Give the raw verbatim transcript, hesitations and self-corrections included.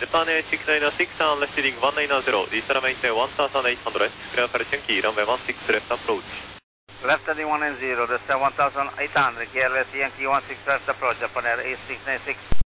Japan Air six nine six on left heading one nine zero, Lisa maintain one thousand eight hundred, clear for Chenki, runway one six left approach. Left heading one nine zero, descend one thousand eight hundred, K L S Yankee one six left approach, Japan Air A six nine six.